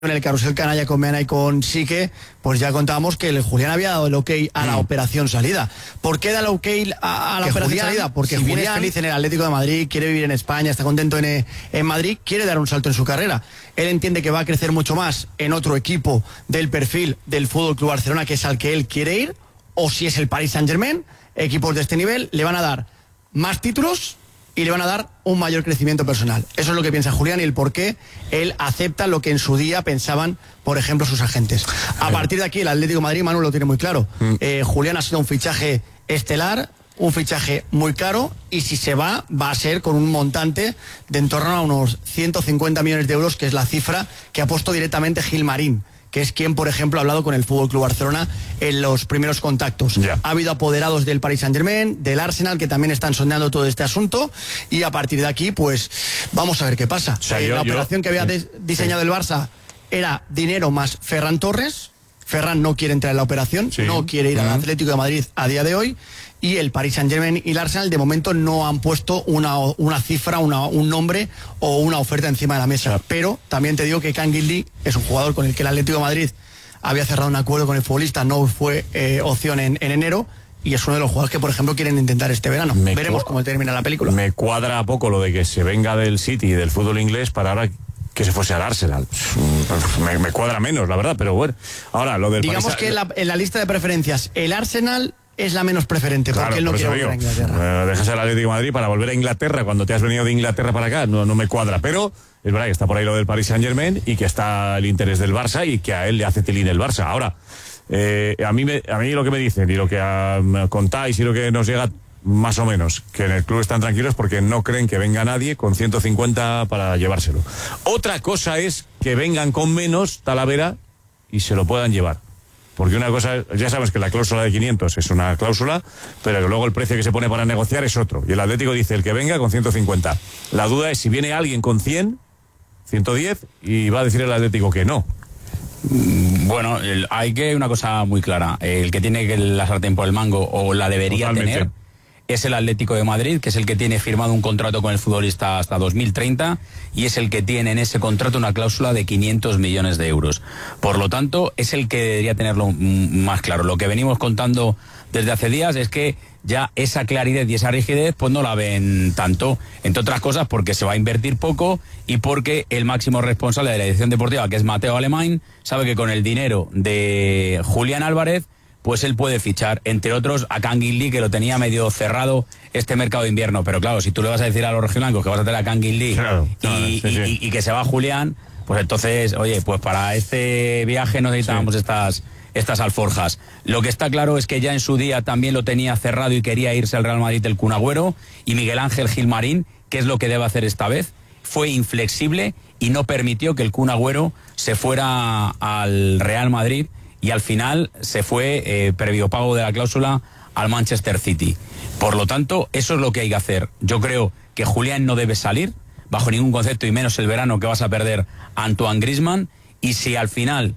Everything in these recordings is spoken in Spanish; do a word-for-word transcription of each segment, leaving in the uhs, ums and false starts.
En el carrusel canalla con Meana y con Sique, pues ya contábamos que el Julián había dado el ok a la mm. operación salida. ¿Por qué da el ok a, a la que operación Julián, salida? Porque si Julián es feliz en el Atlético de Madrid, quiere vivir en España, está contento en, en Madrid, quiere dar un salto en su carrera. Él entiende que va a crecer mucho más en otro equipo del perfil del F C Barcelona, que es al que él quiere ir, o si es el Paris Saint-Germain, equipos de este nivel, le van a dar más títulos y le van a dar un mayor crecimiento personal. Eso es lo que piensa Julián y el por qué él acepta lo que en su día pensaban, por ejemplo, sus agentes. A partir de aquí, el Atlético de Madrid, Manu, lo tiene muy claro. Mm. Eh, Julián ha sido un fichaje estelar, un fichaje muy caro, y si se va, va a ser con un montante de en torno a unos ciento cincuenta millones de euros, que es la cifra que ha puesto directamente Gilmarín, que es quien, por ejemplo, ha hablado con el F C Barcelona en los primeros contactos. Yeah. Ha habido apoderados del Paris Saint-Germain, del Arsenal, que también están sondeando todo este asunto, y a partir de aquí, pues, vamos a ver qué pasa. O sea, eh, yo, la yo, operación que había sí, diseñado sí. el Barça era dinero más Ferran Torres. Ferran no quiere entrar en la operación, sí. no quiere ir uh-huh. al Atlético de Madrid a día de hoy, y el Paris Saint-Germain y el Arsenal de momento no han puesto una, una cifra, una, un nombre o una oferta encima de la mesa. Claro. Pero también te digo que Canguilí es un jugador con el que el Atlético de Madrid había cerrado un acuerdo con el futbolista, no fue eh, opción en, en enero, y es uno de los jugadores que, por ejemplo, quieren intentar este verano. Me Veremos cómo termina la película. Me cuadra poco lo de que se venga del City y del fútbol inglés para ahora que se fuese al Arsenal. Me, me cuadra menos, la verdad, pero bueno. Ahora, lo del Digamos Paris... que en la, en la lista de preferencias, el Arsenal es la menos preferente, porque claro, él no quiere volver a Inglaterra. Eh, dejas el Atlético de Madrid para volver a Inglaterra cuando te has venido de Inglaterra para acá, no, no me cuadra, pero es verdad que está por ahí lo del Paris Saint-Germain y que está el interés del Barça y que a él le hace tilín el Barça. Ahora, eh, a, mí me, a mí lo que me dicen y lo que a, me contáis y lo que nos llega más o menos, que en el club están tranquilos porque no creen que venga nadie con ciento cincuenta para llevárselo. Otra cosa es que vengan con menos, Talavera, y se lo puedan llevar. Porque una cosa, ya sabes que la cláusula de quinientos es una cláusula, pero luego el precio que se pone para negociar es otro. Y el Atlético dice el que venga con ciento cincuenta. La duda es si viene alguien con cien, ciento diez, y va a decir el Atlético que no. Bueno, el, hay que una cosa muy clara. El que tiene que la sartén por el mango, o la debería Totalmente. tener, es el Atlético de Madrid, que es el que tiene firmado un contrato con el futbolista hasta dos mil treinta y es el que tiene en ese contrato una cláusula de quinientos millones de euros. Por lo tanto, es el que debería tenerlo más claro. Lo que venimos contando desde hace días es que ya esa claridad y esa rigidez pues no la ven tanto, entre otras cosas porque se va a invertir poco y porque el máximo responsable de la dirección deportiva, que es Mateo Alemán, sabe que con el dinero de Julián Álvarez pues él puede fichar, entre otros, a Canguilí, que lo tenía medio cerrado este mercado de invierno. Pero claro, si tú le vas a decir a los rojiblancos que vas a tener a Canguilí claro, claro, y, sí, sí. Y, y que se va Julián, pues entonces, oye, pues para este viaje no necesitábamos sí. estas, estas alforjas. Lo que está claro es que ya en su día también lo tenía cerrado y quería irse al Real Madrid el Kun Agüero, y Miguel Ángel Gilmarín, ¿qué es lo que debe hacer esta vez? Fue inflexible y no permitió que el Kun Agüero se fuera al Real Madrid, y al final se fue, eh, previo pago de la cláusula, al Manchester City. Por lo tanto, eso es lo que hay que hacer. Yo creo que Julián no debe salir, bajo ningún concepto, y menos el verano, que vas a perder a Antoine Griezmann, y si al final,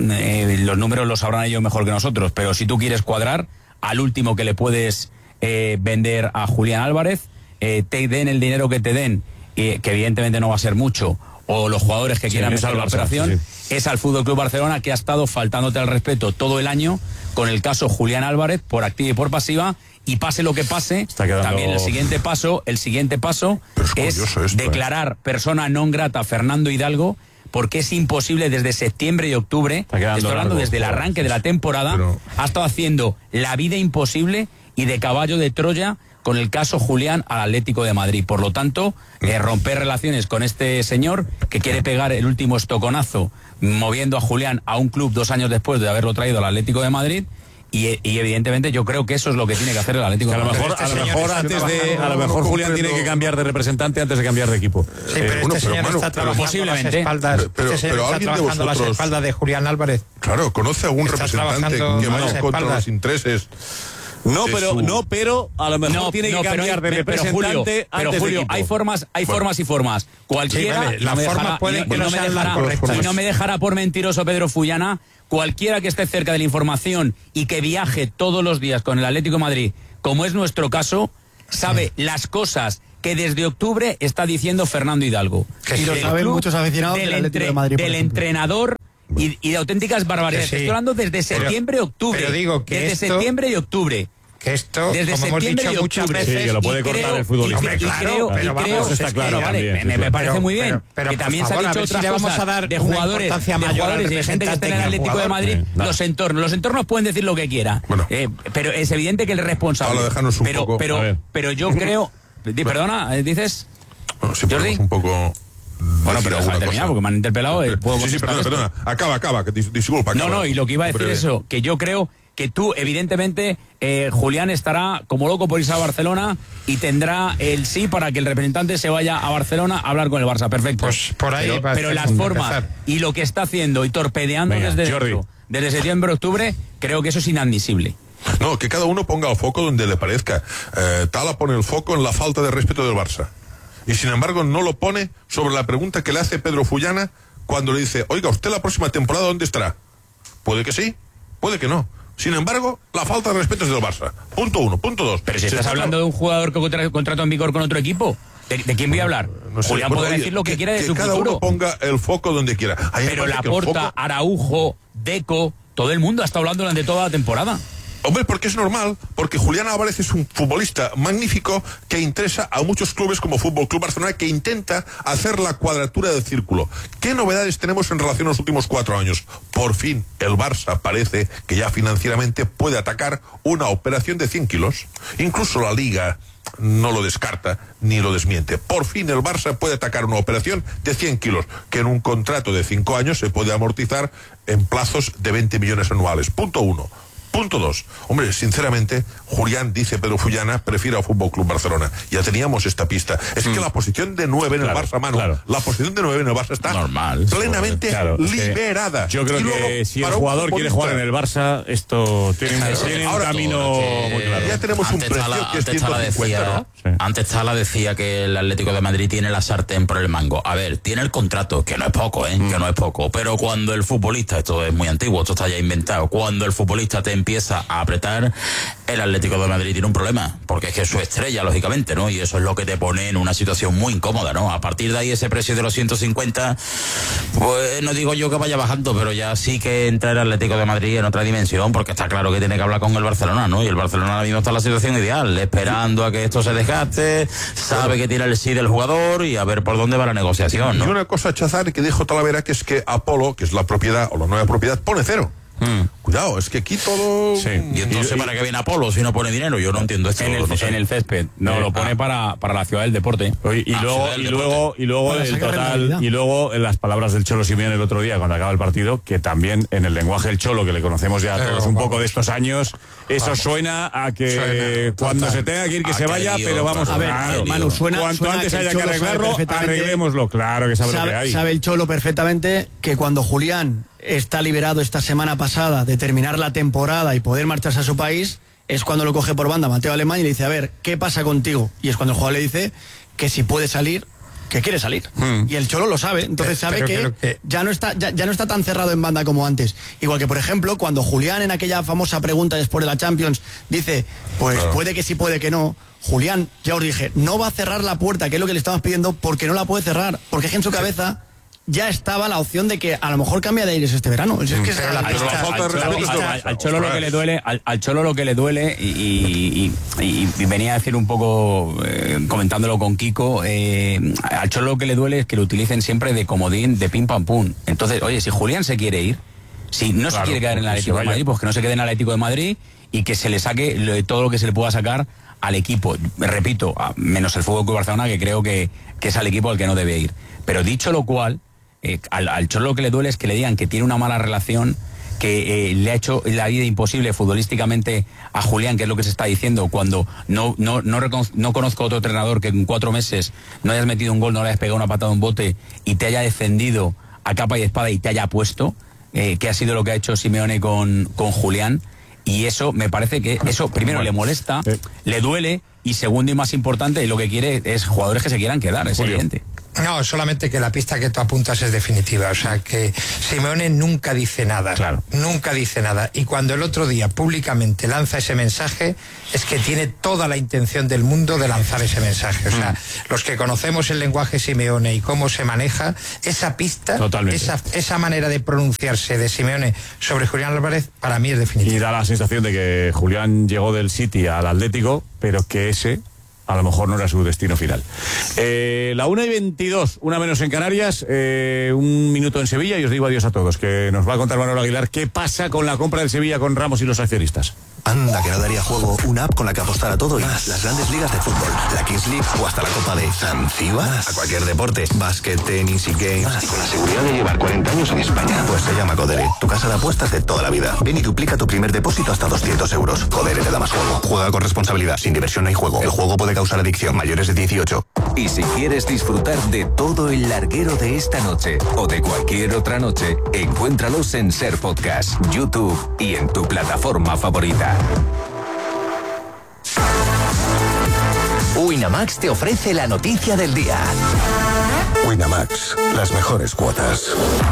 eh, los números los sabrán ellos mejor que nosotros, pero si tú quieres cuadrar, al último que le puedes eh, vender a Julián Álvarez, eh, te den el dinero que te den, eh, que evidentemente no va a ser mucho, o los jugadores que sí, quieran meter la operación, sí, sí. es al F C Barcelona, que ha estado faltándote al respeto todo el año con el caso Julián Álvarez, por activa y por pasiva, y pase lo que pase, quedando... también el siguiente paso, el siguiente paso es, es esto, declarar eh. persona non grata a Fernando Hidalgo, porque es imposible desde septiembre y octubre, estoy hablando largo, desde el arranque de la temporada, pero... ha estado haciendo la vida imposible y de caballo de Troya con el caso Julián al Atlético de Madrid. Por lo tanto, eh, romper relaciones con este señor que quiere pegar el último estoconazo moviendo a Julián a un club dos años después de haberlo traído al Atlético de Madrid. Y, y evidentemente yo creo que eso es lo que tiene que hacer el Atlético de Madrid. A lo mejor, a lo mejor antes de, a lo mejor Julián tiene que cambiar de representante antes de cambiar de equipo. Sí, pero eh, este bueno, señor pero, está trabajando posiblemente. Las espaldas, pero, este pero está trabajando vosotros, las espaldas de Julián Álvarez. Claro, ¿conoce algún representante que vaya contra los intereses? No, pero su... no, pero a lo mejor no, tiene no, que cambiar pero, de representante pero Julio, pero antes Julio, de hay formas, hay bueno. formas y formas. Cualquiera, sí, vale, las no formas dejará, pueden que no, no sean las correctas. Y no me dejará por mentiroso Pedro Fullana, cualquiera que esté cerca de la información y que viaje todos los días con el Atlético de Madrid, como es nuestro caso, sabe las cosas que desde octubre está diciendo Fernando Hidalgo. Y lo saben muchos aficionados del, del Atlético de Madrid. Del entrenador y, y de auténticas barbaridades. Sí. Estoy hablando desde septiembre, octubre. Pero digo que desde esto... septiembre y octubre. Que esto, desde como hemos dicho muchas veces, sí, que lo puede cortar creo, el futbolista. Y, y, y creo, pero y creo, vamos, está claro, vale, también, me, sí, me parece pero, muy bien. Pero, pero, que también favor, se ha dicho otras si cosas vamos a dar de jugadores, de, jugadores, de gente que está en el Atlético de Madrid, sí, los entornos. Los entornos pueden decir lo que quieran. Bueno. Eh, pero es evidente que el responsable. Ahora déjanos un pero, poco. pero, pero yo creo. Perdona, ¿dices? Bueno, si podemos un poco. Bueno, pero déjame terminar porque me han interpelado. Eh, sí, sí, sí, perdona, perdona. Acaba, acaba, que dis disculpa. No, acaba. no, y lo que iba a decir es eso, que yo creo que tú, evidentemente, eh, Julián estará como loco por irse a Barcelona y tendrá el sí para que el representante se vaya a Barcelona a hablar con el Barça. Perfecto. Pues por ahí pero, va pero las formas y lo que está haciendo y torpedeando Venga, desde, Jordi. dentro, desde septiembre, octubre, creo que eso es inadmisible. No, que cada uno ponga el foco donde le parezca. Eh, Tala pone el foco en la falta de respeto del Barça. Y sin embargo no lo pone sobre la pregunta que le hace Pedro Fullana cuando le dice, oiga, ¿usted la próxima temporada dónde estará? Puede que sí, puede que no. Sin embargo, la falta de respeto es del Barça. Punto uno. Punto dos. Pero si estás está hablando claro. de un jugador que contra, contrató en vigor con otro equipo, ¿de, de quién voy a hablar? No sé, Julián bueno, podrá oye, decir lo que, que quiera de que su cada futuro. uno ponga el foco donde quiera. A mí me Pero parece que el Laporta, foco... Araujo, Deco, todo el mundo ha estado hablando durante toda la temporada. Hombre, porque es normal, porque Julián Álvarez es un futbolista magnífico que interesa a muchos clubes como Fútbol Club Barcelona, que intenta hacer la cuadratura del círculo. ¿Qué novedades tenemos en relación a los últimos cuatro años? Por fin, el Barça parece que ya financieramente puede atacar una operación de cien kilos. Incluso la Liga no lo descarta ni lo desmiente. Por fin el Barça puede atacar una operación de cien kilos, que en un contrato de cinco años se puede amortizar en plazos de veinte millones anuales. Punto uno. Punto dos. Hombre, sinceramente, Julián, dice Pedro Fullana, prefiere al Fútbol Club Barcelona. Ya teníamos esta pista. Es mm. que la posición de nueve en claro, el Barça, Manu, claro. la posición de nueve en el Barça está normal, plenamente claro, liberada. Yo creo luego, que si el jugador quiere jugar en el Barça, esto tiene, claro, tiene un ahora, camino que, muy claro. Ya tenemos un precio Tala, que es ciento cincuenta, decía, ¿no? Sí. Antes Tala decía que el Atlético de Madrid tiene la sartén por el mango. A ver, tiene el contrato, que no es poco, ¿eh? Mm. Que no es poco. Pero cuando el futbolista, esto es muy antiguo, esto está ya inventado, cuando el futbolista te empieza a apretar, el Atlético de Madrid tiene un problema, porque es que es su estrella, lógicamente, ¿no? Y eso es lo que te pone en una situación muy incómoda, ¿no? A partir de ahí, ese precio de los ciento cincuenta, pues no digo yo que vaya bajando, pero ya sí que entra el Atlético de Madrid en otra dimensión, porque está claro que tiene que hablar con el Barcelona, ¿no? Y el Barcelona ahora mismo está en la situación ideal, esperando a que esto se desgaste, sabe que tiene el sí del jugador y a ver por dónde va la negociación, ¿no? Y una cosa, Chazar, que dijo Talavera, que es que Apolo, que es la propiedad o la nueva propiedad, pone cero. Hmm. Cuidado, es que aquí todo... Sí. Y entonces, ¿para qué viene Apolo si no pone dinero? Yo no entiendo esto. En el, no sé. en el césped. No, eh, lo pone ah. para, para la ciudad del deporte. Y, y, ah, luego, y, luego, y luego para el total, y luego en las palabras del Cholo Simeone el otro día, cuando acaba el partido, que también en el lenguaje del Cholo, que le conocemos ya todos un poco de estos años, eso vamos. suena a que suena, cuando total. se tenga que ir que ah, se vaya, lío, pero vamos a ver, claro, Manu, suena, cuanto suena antes que haya que arreglarlo, arreglémoslo. Claro que sabe, sabe lo que hay. Sabe el Cholo perfectamente que cuando Julián está liberado esta semana pasada de terminar la temporada y poder marcharse a su país, es cuando lo coge por banda Mateo Alemán y le dice, a ver, ¿qué pasa contigo? Y es cuando el jugador le dice que si puede salir, que quiere salir. Hmm. Y el Cholo lo sabe, entonces sabe que, que ya no está ya, ya no está tan cerrado en banda como antes. Igual que, por ejemplo, cuando Julián en aquella famosa pregunta después de la Champions dice, pues claro. puede que sí, puede que no. Julián, ya os dije, no va a cerrar la puerta, que es lo que le estamos pidiendo, porque no la puede cerrar, porque es que en su cabeza ya estaba la opción de que a lo mejor cambia de aires este verano. Es que al, al, al Cholo lo que le duele, al, al Cholo lo que le duele, y, y, y, y venía a decir un poco, eh, comentándolo con Kiko, eh, al Cholo lo que le duele es que lo utilicen siempre de comodín, de pim pam pum. Entonces, oye, si Julián se quiere ir, si no claro, se quiere quedar en el Atlético de Madrid, pues que no se quede en el Atlético de Madrid y que se le saque lo, todo lo que se le pueda sacar al equipo. Repito, menos el Fútbol Club Barcelona, que creo que, que es al equipo al que no debe ir. Pero dicho lo cual, Eh, al, al Cholo lo que le duele es que le digan que tiene una mala relación, que eh, le ha hecho la vida imposible futbolísticamente a Julián, que es lo que se está diciendo, cuando no no no, no conozco otro entrenador que en cuatro meses no hayas metido un gol, no le hayas pegado una patada a un bote y te haya defendido a capa y espada y te haya puesto, eh, que ha sido lo que ha hecho Simeone con, con Julián. Y eso me parece que eso primero le molesta, le duele, y segundo y más importante, lo que quiere es jugadores que se quieran quedar, es evidente. No, solamente que la pista que tú apuntas es definitiva. O sea, que Simeone nunca dice nada. Claro. Nunca dice nada. Y cuando el otro día públicamente lanza ese mensaje, es que tiene toda la intención del mundo de lanzar ese mensaje. O sea, mm. los que conocemos el lenguaje Simeone y cómo se maneja, esa pista, esa, esa manera de pronunciarse de Simeone sobre Julián Álvarez, para mí es definitiva. Y da la sensación de que Julián llegó del City al Atlético, pero que ese a lo mejor no era su destino final. Eh, la una y veintidós, una menos en Canarias, eh, un minuto en Sevilla y os digo adiós a todos, que nos va a contar Manolo Aguilar qué pasa con la compra del Sevilla con Ramos y los accionistas. Anda, que no daría juego una app con la que apostar a todo y más. Las grandes ligas de fútbol, la Kings League o hasta la Copa de Zanzíbar. A cualquier deporte, básquet, tenis y games. Más. Y con la seguridad de llevar cuarenta años en España. Pues se llama Codere, tu casa de apuestas de toda la vida. Ven y duplica tu primer depósito hasta doscientos euros. Codere te da más juego. Juega con responsabilidad. Sin diversión no hay juego. El juego puede causar adicción. Mayores de dieciocho. Y si quieres disfrutar de todo el larguero de esta noche o de cualquier otra noche, encuéntralos en Ser Podcast, YouTube y en tu plataforma favorita. Winamax te ofrece la noticia del día. Winamax, las mejores cuotas.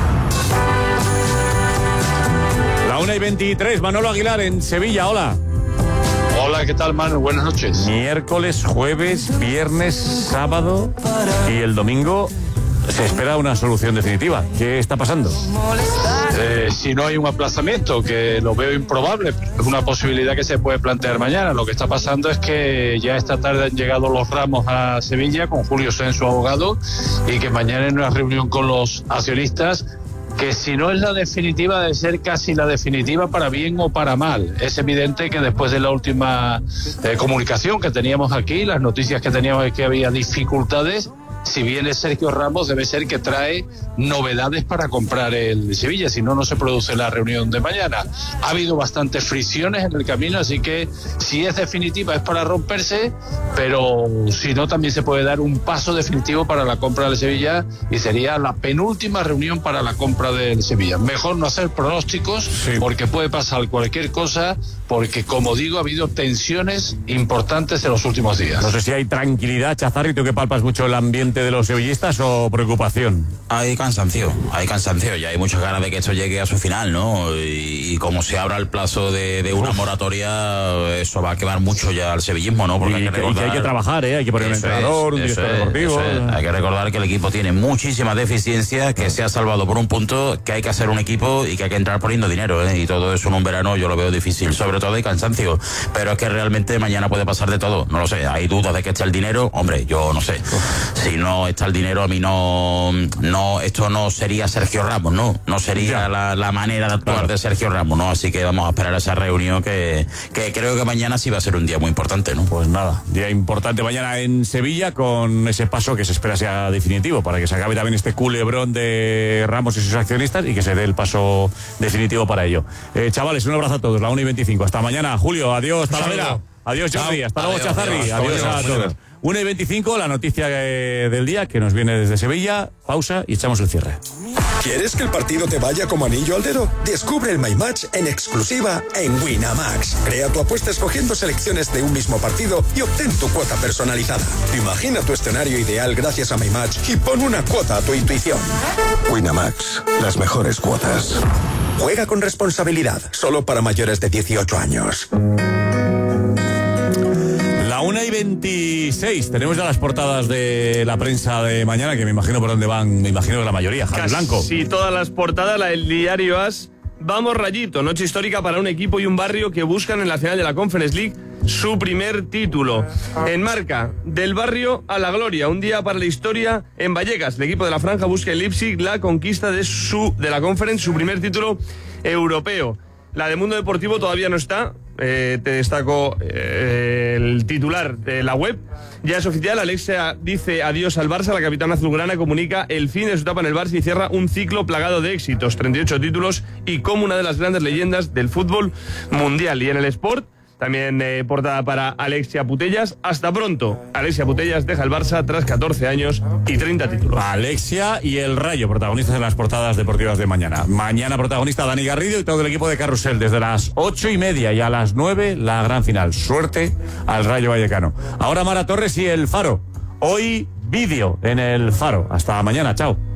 La una y veintitrés, Manolo Aguilar en Sevilla, hola. Hola, ¿qué tal, Manu? Buenas noches. Miércoles, jueves, viernes, sábado y el domingo se espera una solución definitiva. ¿Qué está pasando? Eh, si no hay un aplazamiento, que lo veo improbable, es una posibilidad que se puede plantear mañana. Lo que está pasando es que ya esta tarde han llegado los Ramos a Sevilla con Julio Sen, su abogado, y que mañana en una reunión con los accionistas, que si no es la definitiva, debe ser casi la definitiva para bien o para mal. Es evidente que después de la última eh, comunicación que teníamos aquí, las noticias que teníamos es que había dificultades. Si viene Sergio Ramos, debe ser que trae novedades para comprar el Sevilla, si no, no se produce la reunión de mañana. Ha habido bastantes fricciones en el camino, así que si es definitiva es para romperse, pero si no, también se puede dar un paso definitivo para la compra del Sevilla y sería la penúltima reunión para la compra del Sevilla. Mejor no hacer pronósticos, sí, porque puede pasar cualquier cosa, porque como digo, ha habido tensiones importantes en los últimos días. No sé si hay tranquilidad, Chazarri, tú que palpas mucho el ambiente de los sevillistas, o preocupación. Hay cansancio, hay cansancio y hay muchas ganas de que esto llegue a su final, ¿no? Y, y como se abra el plazo de, de una Uf. moratoria, eso va a quemar mucho ya al sevillismo, ¿no? Porque y, hay que recordar, y que hay que trabajar, ¿eh? Hay que poner un entrenador, es, un director es, deportivo. Es. Hay que recordar que el equipo tiene muchísimas deficiencias, que se ha salvado por un punto, que hay que hacer un equipo y que hay que entrar poniendo dinero, ¿eh? Y todo eso en un verano yo lo veo difícil, sobre todo hay cansancio, pero es que realmente mañana puede pasar de todo, no lo sé, hay dudas de que esté el dinero, hombre, yo no sé, si no está el dinero, a mí no, no, esto no sería Sergio Ramos, no, no sería la, la manera de actuar claro. de Sergio Ramos, ¿no? Así que vamos a esperar a esa reunión que, que creo que mañana sí va a ser un día muy importante, ¿no? Pues nada, día importante mañana en Sevilla, con ese paso que se espera sea definitivo, para que se acabe también este culebrón de Ramos y sus accionistas y que se dé el paso definitivo para ello. Eh, chavales, un abrazo a todos, la una y veinticinco, hasta mañana, Julio, adiós, Talavera, adiós, Jordi, hasta luego, Chazarri, adiós, adiós a todos. una y veinticinco, la noticia eh, del día que nos viene desde Sevilla. Pausa y echamos el cierre. ¿Quieres que el partido te vaya como anillo al dedo? Descubre el My Match en exclusiva en Winamax. Crea tu apuesta escogiendo selecciones de un mismo partido y obtén tu cuota personalizada. Imagina tu escenario ideal gracias a My Match y pon una cuota a tu intuición. Winamax, las mejores cuotas. Juega con responsabilidad, solo para mayores de dieciocho años. La una y veintiséis, tenemos ya las portadas de la prensa de mañana, que me imagino por dónde van, me imagino que la mayoría, Javi Blanco. Sí, todas las portadas, la del diario As. Vamos Rayito, noche histórica para un equipo y un barrio que buscan en la final de la Conference League su primer título. En Marca, del barrio a la gloria, un día para la historia en Vallecas. El equipo de la Franja busca en Leipzig la conquista de, su, de la Conference, su primer título europeo. La de Mundo Deportivo todavía no está. Eh, te destaco eh, el titular de la web. Ya es oficial, Alexia dice adiós al Barça. La capitana azulgrana comunica el fin de su etapa en el Barça y cierra un ciclo plagado de éxitos, treinta y ocho títulos y como una de las grandes leyendas del fútbol mundial. Y en el Sport, también eh, portada para Alexia Putellas. Hasta pronto. Alexia Putellas deja el Barça tras catorce años y treinta títulos. Alexia y el Rayo, protagonistas en las portadas deportivas de mañana. Mañana protagonista Dani Garrido y todo el equipo de Carrusel desde las ocho y media y a las nueve la gran final. Suerte al Rayo Vallecano. Ahora Mara Torres y el Faro. Hoy vídeo en el Faro. Hasta mañana, chao.